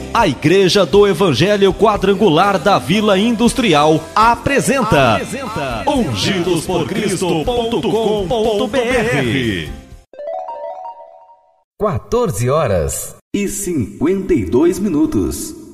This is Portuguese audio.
A Igreja do Evangelho Quadrangular da Vila Industrial apresenta ungidosporcristo.com.br. 14h52.